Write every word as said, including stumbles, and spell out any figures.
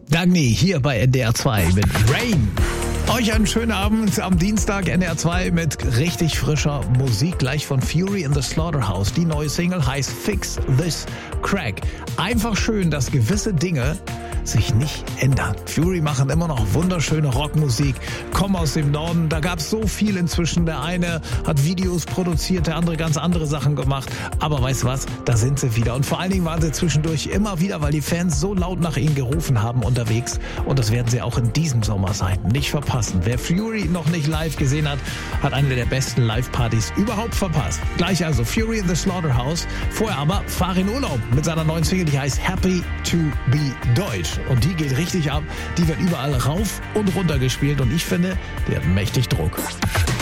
Dagny hier bei N D R zwei mit Rain. Euch einen schönen Abend am Dienstag, N D R zwei mit richtig frischer Musik, gleich von Fury in the Slaughterhouse. Die neue Single heißt Fix This Crack. Einfach schön, dass gewisse Dinge sich nicht ändern. Fury machen immer noch wunderschöne Rockmusik, kommen aus dem Norden, da gab es so viel inzwischen. Der eine hat Videos produziert, der andere ganz andere Sachen gemacht. Aber weißt du was, da sind sie wieder. Und vor allen Dingen waren sie zwischendurch immer wieder, weil die Fans so laut nach ihnen gerufen haben, unterwegs. Und das werden sie auch in diesem Sommer sein. Nicht verpassen. Wer Fury noch nicht live gesehen hat, hat eine der besten Live-Partys überhaupt verpasst. Gleich also Fury in the Slaughterhouse. Vorher aber Fahr in Urlaub mit seiner neuen Single, die heißt Happy to be Deutsch. Und die geht richtig ab. Die wird überall rauf und runter gespielt. Und ich finde, die hat mächtig Druck.